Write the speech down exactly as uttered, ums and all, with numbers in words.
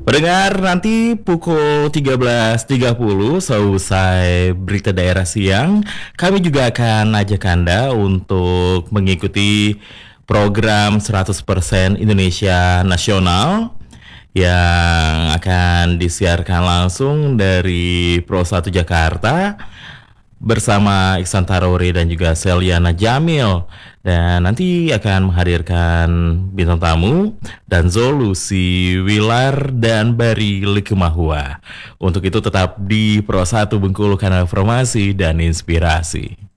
Pendengar, nanti pukul tiga belas tiga puluh seusai berita daerah siang, kami juga akan ajak Anda untuk mengikuti program seratus persen Indonesia Nasional yang akan disiarkan langsung dari Pro satu Jakarta bersama Iksan Tarori dan juga Seliana Jamil. Dan nanti akan menghadirkan bintang tamu dan Zolusi Wilar dan Bari Likemahua. Untuk itu tetap di Pro satu Bengkulu, kanal informasi dan inspirasi.